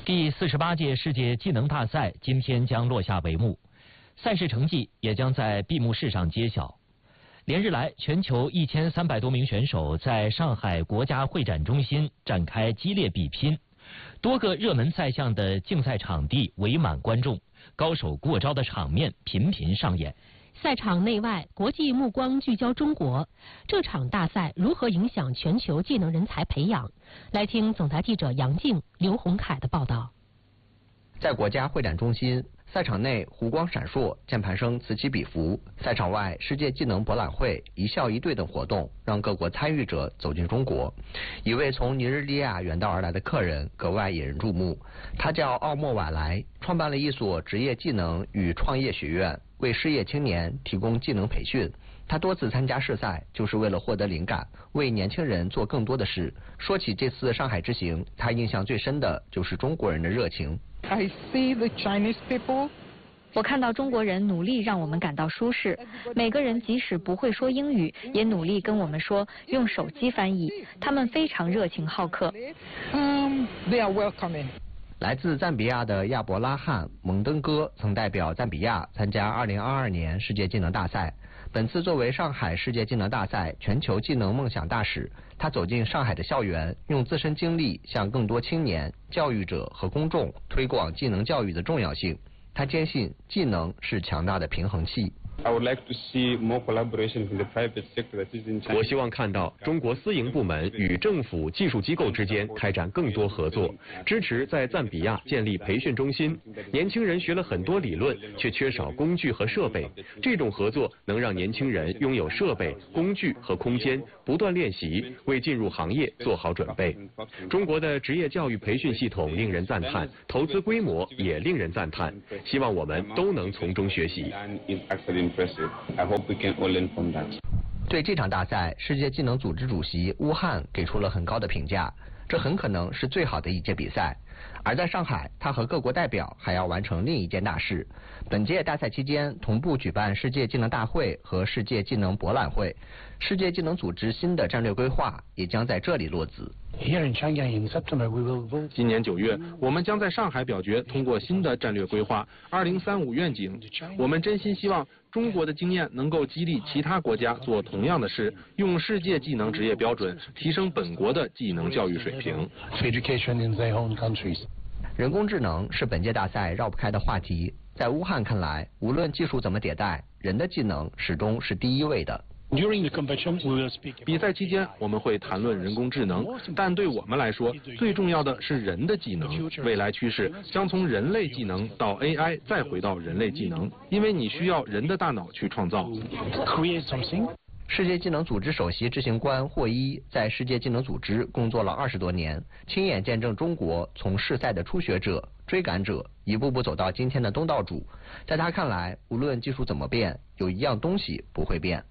第48届世界技能大赛今天将落下帷幕，赛事成绩也将在闭幕式上揭晓。连日来，全球1300多名选手在上海国家会展中心展开激烈比拼，多个热门赛项的竞赛场地围满观众，高手过招的场面频频上演。 赛场内外，国际目光聚焦中国。这场大赛如何影响全球技能人才培养？来听总台记者杨静、刘洪凯的报道。 在国家会展中心，赛场内湖光闪烁，键盘声此起彼伏。赛场外，世界技能博览会、一校一队等活动让各国参与者走进中国。一位从尼日利亚远道而来的客人格外引人注目，他叫奥莫瓦莱，创办了一所职业技能与创业学院，为失业青年提供技能培训。他多次参加试赛，就是为了获得灵感，为年轻人做更多的事。说起这次上海之行，他印象最深的就是中国人的热情。 I see the Chinese people. 我看到中国人努力让我们感到舒适，每个人即使不会说英语，也努力跟我们说，用手机翻译。他们非常热情好客。 They are welcoming. 来自赞比亚的亚伯拉罕·蒙登哥曾代表赞比亚参加2022年世界技能大赛。本次作为上海世界技能大赛全球技能梦想大使，他走进上海的校园，用自身经历向更多青年、教育者和公众推广技能教育的重要性。他坚信技能是强大的平衡器。 我希望看到中国私营部门与政府技术机构之间开展更多合作，支持在赞比亚建立培训中心。年轻人学了很多理论，却缺少工具和设备，这种合作能让年轻人拥有设备、工具和空间，不断练习，为进入行业做好准备。中国的职业教育培训系统令人赞叹，投资规模也令人赞叹，希望我们都能从中学习。 对这场大赛，世界技能组织主席乌汉给出了很高的评价，这很可能是最好的一届比赛。而在上海，他和各国代表还要完成另一件大事。本届大赛期间，同步举办世界技能大会和世界技能博览会，世界技能组织新的战略规划也将在这里落子。 今年9月，我们将在上海表决通过新的战略规划2035愿景。我们真心希望中国的经验能够激励其他国家做同样的事，用世界技能职业标准提升本国的技能教育水平。 人工智能是本届大赛绕不开的话题。在乌汉看来，无论技术怎么迭代，人的技能始终是第一位的。 比赛期间，我们会谈论人工智能，但对我们来说，最重要的是人的技能。未来趋势将从人类技能到 AI， 再回到人类技能，因为你需要人的大脑去创造。 世界技能组织首席执行官霍伊在世界技能组织工作了20多年，亲眼见证中国从试赛的初学者、追赶者一步步走到今天的东道主。在他看来，无论技术怎么变，有一样东西不会变。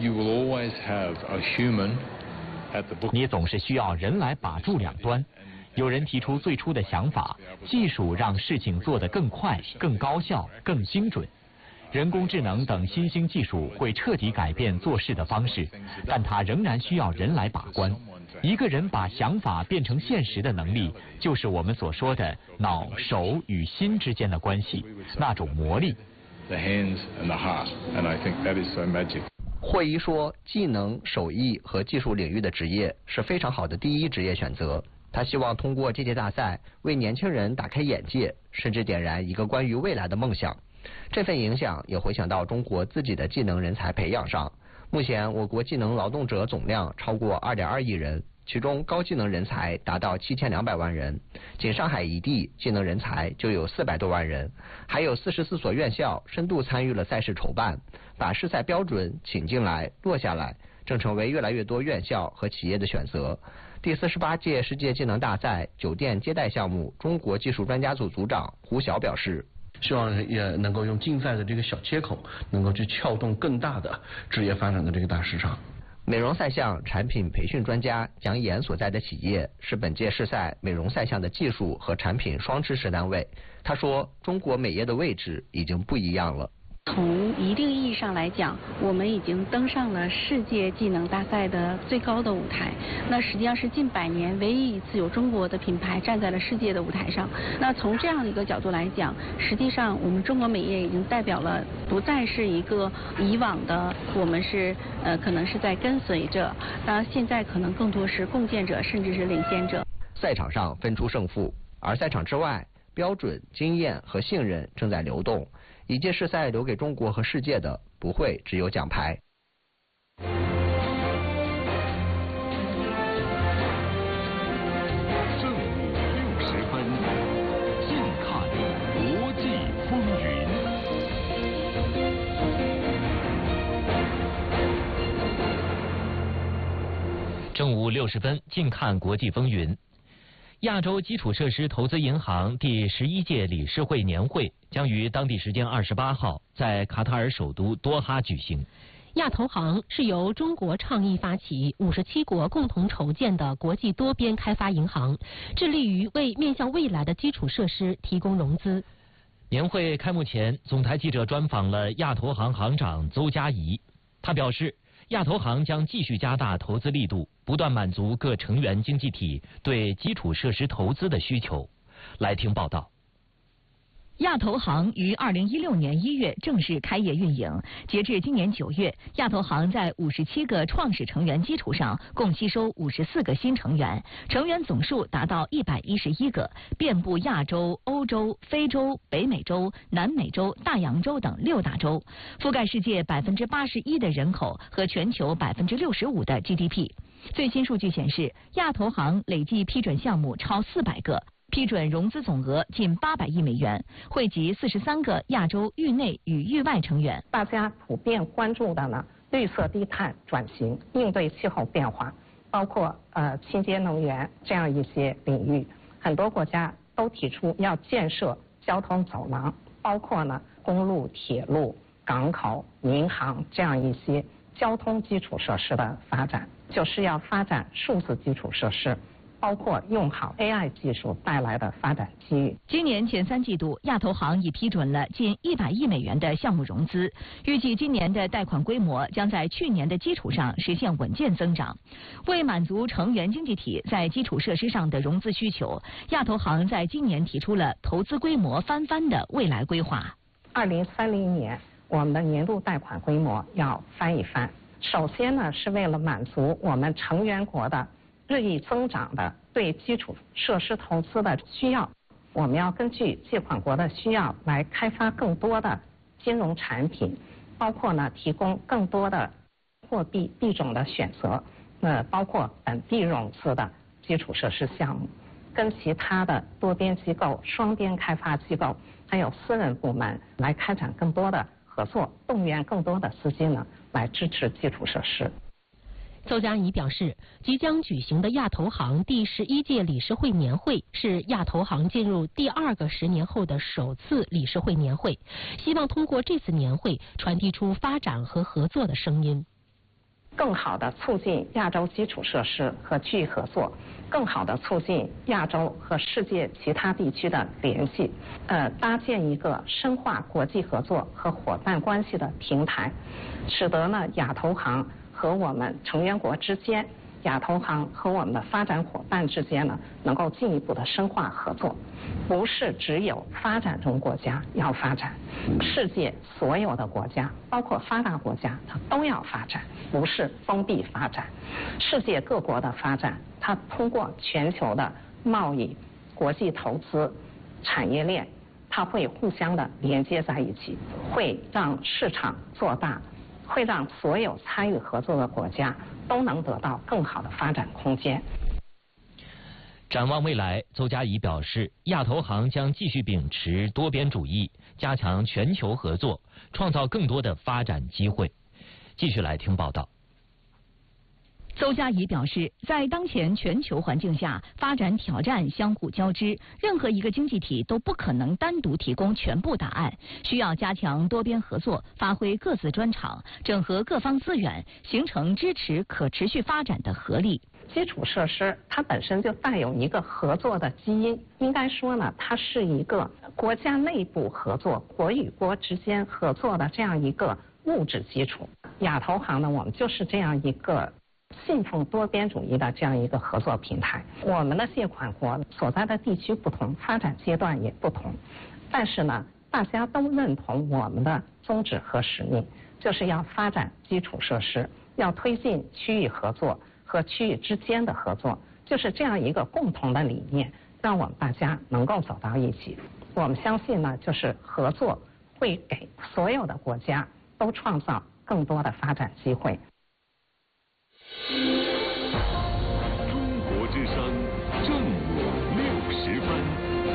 你总是需要人来把住两端。有人提出最初的想法，技术让事情做得更快、更高效、更精准。人工智能等新兴技术会彻底改变做事的方式，但它仍然需要人来把关。一个人把想法变成现实的能力，就是我们所说的脑、手与心之间的关系，那种魔力。 霍伊说，技能、手艺和技术领域的职业是非常好的第一职业选择。他希望通过这届大赛为年轻人打开眼界，甚至点燃一个关于未来的梦想。这份影响也回响到中国自己的技能人才培养上。目前我国技能劳动者总量超过2.2亿人，其中高技能人才达到7200万人，仅上海一地技能人才就有400多万人，还有44所院校深度参与了赛事筹办，把试赛标准请进来落下来，正成为越来越多院校和企业的选择。第48届世界技能大赛酒店接待项目中国技术专家组组长胡晓表示， 希望也能够用竞赛的这个小切口，能够去撬动更大的职业发展的这个大市场。 美容赛项产品培训专家蒋岩所在的企业是本届试赛美容赛项的技术和产品双支持单位。他说，中国美业的位置已经不一样了。 从一定意义上来讲，我们已经登上了世界技能大赛的最高的舞台。那实际上是近100年唯一一次有中国的品牌站在了世界的舞台上。那从这样的一个角度来讲，实际上我们中国美业已经代表了，不再是一个以往的我们是可能是在跟随者，那现在可能更多是共建者，甚至是领先者。 赛场上分出胜负，而赛场之外，标准、经验和信任正在流动。一届世赛留给中国和世界的不会只有奖牌。 正午60分，近看国际风云。 正午60分，近看国际风云。亚洲基础设施投资银行第11届理事会年会将于当地时间28号在卡塔尔首都多哈举行。 亚投行是由中国倡议发起，57国共同筹建的国际多边开发银行，致力于为面向未来的基础设施提供融资。 年会开幕前，总台记者专访了亚投行行长邹嘉怡，他表示，亚投行将继续加大投资力度，不断满足各成员经济体对基础设施投资的需求。来听报道。 亚投行于2016年1月正式开业运营，截至今年9月，亚投行在57个创始成员基础上，共吸收54个新成员，成员总数达到111个，遍布亚洲、欧洲、非洲、北美洲、南美洲、大洋洲等6大洲，覆盖世界81%的人口和全球65%的 GDP。最新数据显示，亚投行累计批准项目超400个。批准融资总额近800亿美元，惠及43个亚洲域内与域外成员。 大家普遍关注的呢，绿色低碳转型、应对气候变化，包括清洁能源这样一些领域，很多国家都提出要建设交通走廊，包括呢公路、铁路、港口、民航这样一些交通基础设施的发展，就是要发展数字基础设施。包括用好 AI 技术带来的发展机遇。 今年前3季度，亚投行已批准了近100亿美元的项目融资，预计今年的贷款规模将在去年的基础上实现稳健增长。为满足成员经济体在基础设施上的融资需求，亚投行在今年提出了投资规模翻番的未来规划。 2030年，我们的年度贷款规模要翻一番。首先呢，是为了满足我们成员国的日益增长的对基础设施投资的需要，我们要根据借款国的需要来开发更多的金融产品，包括呢提供更多的货币币种的选择，包括本地融资的基础设施项目，跟其他的多边机构、双边开发机构，还有私人部门来开展更多的合作，动员更多的资金呢来支持基础设施。 邹嘉怡表示，即将举行的亚投行第11届理事会年会是亚投行进入第2个10年后的首次理事会年会，希望通过这次年会传递出发展和合作的声音， 更好地促进亚洲基础设施和区域合作，更好地促进亚洲和世界其他地区的联系，搭建一个深化国际合作和伙伴关系的平台，使得呢亚投行和我们成员国之间，亚投行和我们的发展伙伴之间呢，能够进一步的深化合作。不是只有发展中国家要发展，世界所有的国家，包括发达国家，它都要发展，不是封闭发展。世界各国的发展，它通过全球的贸易、国际投资、产业链，它会互相的连接在一起，会让市场做大。会让所有参与合作的国家都能得到更好的发展空间。 展望未来，邹嘉怡表示，亚投行将继续秉持多边主义，加强全球合作，创造更多的发展机会。继续来听报道。 邹嘉怡表示，在当前全球环境下，发展挑战相互交织，任何一个经济体都不可能单独提供全部答案，需要加强多边合作，发挥各自专长，整合各方资源，形成支持可持续发展的合力。 基础设施它本身就带有一个合作的基因，应该说呢，它是一个国家内部合作、国与国之间合作的这样一个物质基础。亚投行呢，我们就是这样一个信奉多边主义的这样一个合作平台。我们的借款国所在的地区不同，发展阶段也不同，但是呢，大家都认同我们的宗旨和使命，就是要发展基础设施，要推进区域合作和区域之间的合作，就是这样一个共同的理念，让我们大家能够走到一起。我们相信呢，就是合作会给所有的国家都创造更多的发展机会。 中国之声正午60分。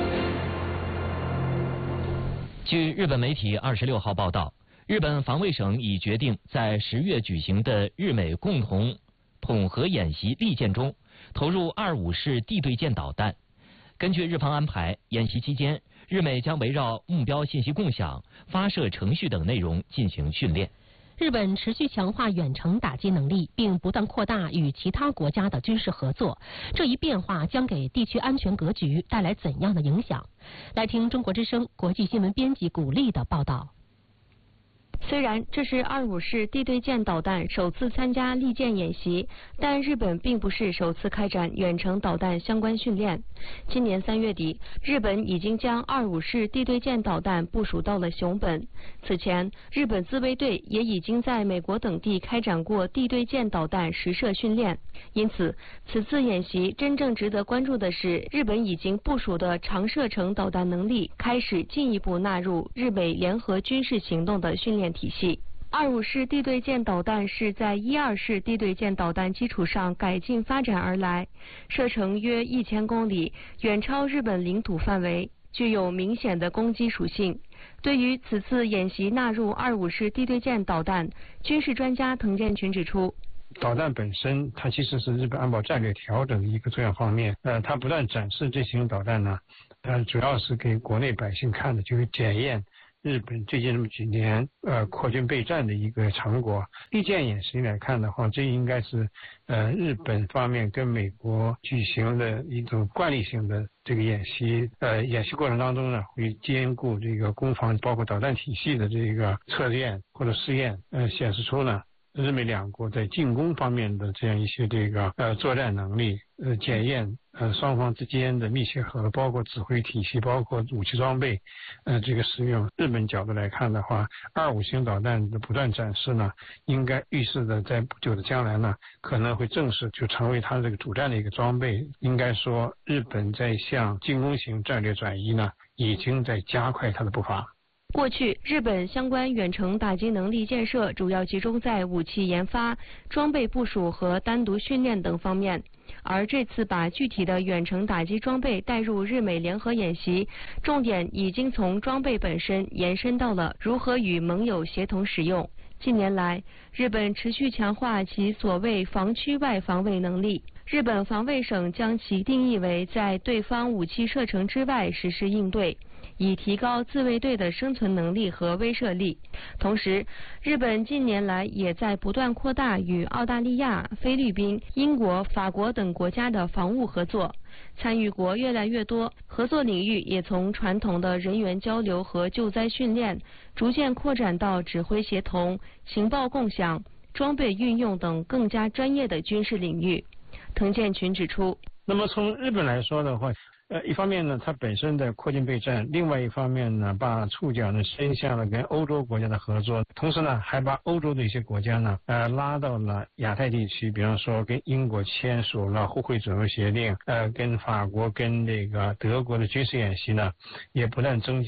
据日本媒体26号报道，日本防卫省已决定在10月举行的日美共同统合演习利剑中投入25式地对舰导弹。根据日方安排，演习期间，日美将围绕目标信息共享、发射程序等内容进行训练。 日本持续强化远程打击能力，并不断扩大与其他国家的军事合作。这一变化将给地区安全格局带来怎样的影响？来听中国之声国际新闻编辑古丽的报道。 虽然这是25式地对舰导弹首次参加利剑演习，但日本并不是首次开展远程导弹相关训练。今年3月底，日本已经将25式地对舰导弹部署到了熊本。此前，日本自卫队也已经在美国等地开展过地对舰导弹实射训练。因此，此次演习真正值得关注的是，日本已经部署的长射程导弹能力开始进一步纳入日美联合军事行动的训练体系。25式地对舰导弹是在12式地对舰导弹基础上改进发展而来，射程约1000公里，远超日本领土范围，具有明显的攻击属性。对于此次演习纳入25式地对舰导弹，军事专家滕建群指出， 导弹本身，它其实是日本安保战略调整的一个重要方面。它不断展示这型导弹呢，主要是给国内百姓看的，就是检验日本最近这么几年扩军备战的一个成果。利剑演习来看的话，这应该是日本方面跟美国举行的一种惯例性的这个演习。演习过程当中呢，会兼顾这个攻防，包括导弹体系的这个测验或者试验，显示出呢，日美两国在进攻方面的这样一些这个作战能力，检验双方之间的密切合作，包括指挥体系，包括武器装备，这个使用。日本角度来看的话，25型导弹的不断展示呢，应该预示的在不久的将来呢，可能会正式就成为它这个主战的一个装备。应该说，日本在向进攻型战略转移呢，已经在加快它的步伐。 过去，日本相关远程打击能力建设主要集中在武器研发、装备部署和单独训练等方面，而这次把具体的远程打击装备带入日美联合演习，重点已经从装备本身延伸到了如何与盟友协同使用。近年来，日本持续强化其所谓防区外防卫能力。日本防卫省将其定义为在对方武器射程之外实施应对，以提高自卫队的生存能力和威慑力。同时，日本近年来也在不断扩大与澳大利亚、菲律宾、英国、法国等国家的防务合作，参与国越来越多，合作领域也从传统的人员交流和救灾训练，逐渐扩展到指挥协同、情报共享、装备运用等更加专业的军事领域。滕建群指出， 那么从日本来说的话，一方面呢，它本身的扩军备战，另外一方面呢，把触角呢伸向了跟欧洲国家的合作，同时呢，还把欧洲的一些国家呢，拉到了亚太地区，比方说跟英国签署了互惠准入协定，跟法国跟这个德国的军事演习呢，也不断增加。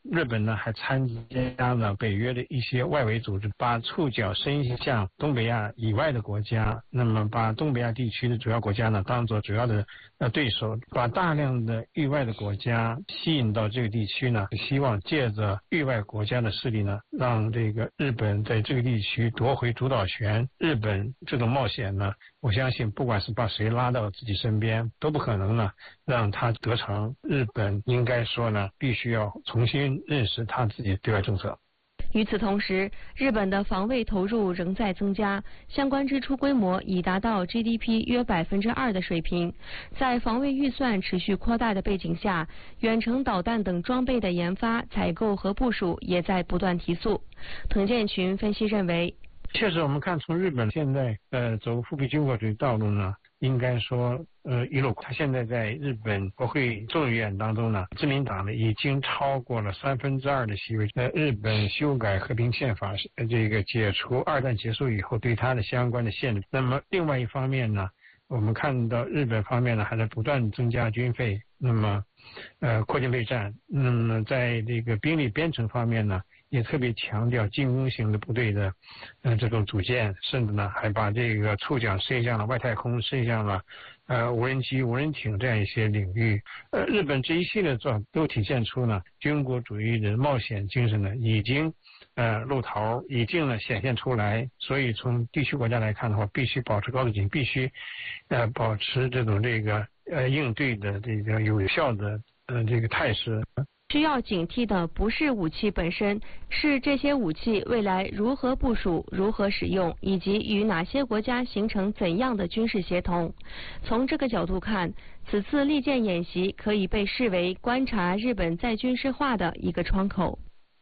日本呢还参加了北约的一些外围组织，把触角伸向东北亚以外的国家，那么把东北亚地区的主要国家呢当做主要的对手，把大量的域外的国家吸引到这个地区呢，希望借着域外国家的势力呢，让这个日本在这个地区夺回主导权。日本这种冒险呢，我相信不管是把谁拉到自己身边，都不可能呢让他得逞。日本应该说呢，必须要重新认识他自己的对外政策。 与此同时，日本的防卫投入仍在增加，相关支出规模已达到 GDP 约2%的水平。在防卫预算持续扩大的背景下，远程导弹等装备的研发、采购和部署也在不断提速。滕建群分析认为， 确实我们看从日本现在走复辟军国主义道路呢，应该说一路，他现在在日本国会众议院当中呢，自民党呢已经超过了2/3的席位。日本修改和平宪法，这个解除二战结束以后对它的相关的限制。那么另外一方面呢，我们看到日本方面呢还在不断增加军费，那么扩建备战，那么在这个兵力编程方面呢，也特别强调进攻型的部队的这种组建，甚至呢还把这个触角伸向了外太空，伸向了无人机、无人艇这样一些领域。日本这一系列做都体现出呢军国主义的冒险精神呢已经露头，已经呢显现出来。所以从地区国家来看的话，必须保持高度警惕，必须保持这种应对的这个有效的这个态势。 需要警惕的不是武器本身，是这些武器未来如何部署、如何使用，以及与哪些国家形成怎样的军事协同。从这个角度看，此次利剑演习可以被视为观察日本再军事化的一个窗口。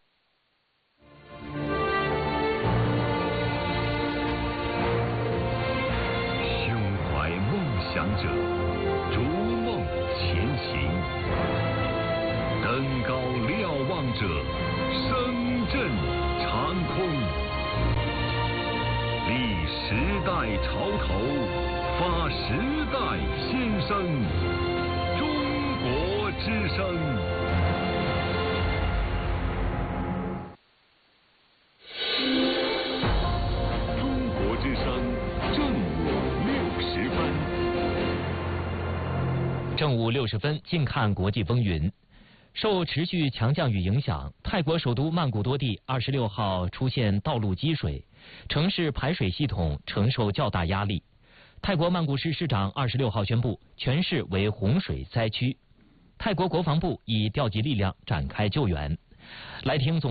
胸怀梦想者，逐梦前行。登高瞭望者，声震长空。立时代潮头，发时代新声。中国之声。中国之声，正午60分。 正午60分，近看国际风云。受持续强降雨影响，泰国首都曼谷多地26号出现道路积水，城市排水系统承受较大压力。泰国曼谷市市长26号宣布，全市为洪水灾区。泰国国防部已调集力量展开救援。来听总